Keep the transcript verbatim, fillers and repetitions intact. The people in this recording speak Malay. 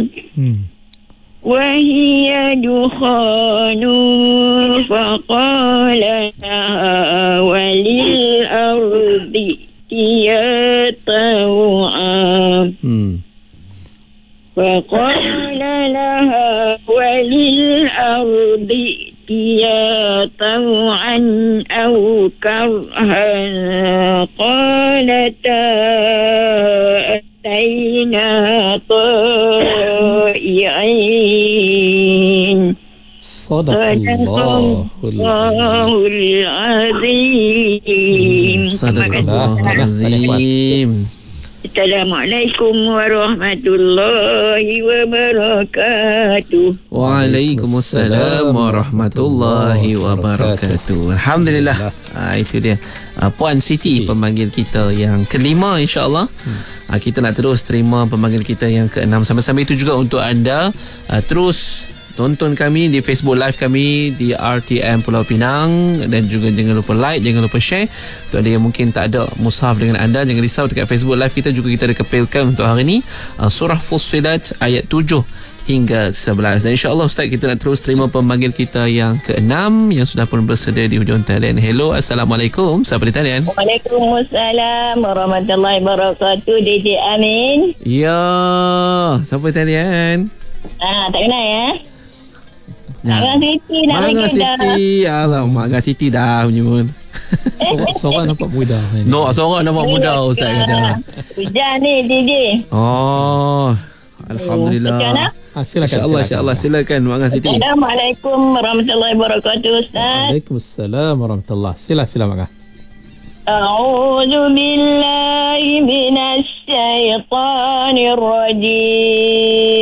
Hmm. وهي دخان فقال لها وللأرض ائتيا طوعا Hmm. فقال لها وللأرض ائتيا طوعا أو كرها قالتا أتينا طائعين Sadaqallahul Azim. Sadaqallahul Azim. Assalamualaikum warahmatullahi wabarakatuh. Waalaikumsalam warahmatullahi wabarakatuh. Alhamdulillah. Ah, itu dia. Ah, Puan Siti, pemanggil kita yang kelima, insya-Allah. Hmm. Ah, kita nak terus terima pemanggil kita yang keenam. Sambil-sambil itu juga untuk anda ah, terus tonton kami di Facebook Live kami di R T M Pulau Pinang, dan juga jangan lupa like, jangan lupa share. Untuk ada yang mungkin tak ada mushaf dengan anda, jangan risau, dekat Facebook Live kita juga kita ada kepilkan untuk hari ini uh, surah Fussilat ayat tujuh hingga sebelas. Dan insya-Allah Ustaz, kita nak terus terima pemanggil kita yang keenam yang sudah pun bersedia di hujung talian. Hello, Assalamualaikum. Siapa di talian? Waalaikumsalam warahmatullahi wabarakatuh. D J Amin. Ya, siapa di talian? Ah, tak kenal ya? Ya. Mangga Siti nak Mangga Siti. Alamak, Mangga Siti dah menyebut. Seorang nampak muda. No, seorang nampak muda Ustaz kata. Hujan ni D J. Oh, Alhamdulillah. Ah, silakan. InsyaAllah, insyaAllah. Silakan Mangga Siti. Assalamualaikum warahmatullahi wabarakatuh Ustaz. Waalaikumsalam warahmatullahi. Sila sila Mangga. A'udzu billahi minasy syaithanir rajim.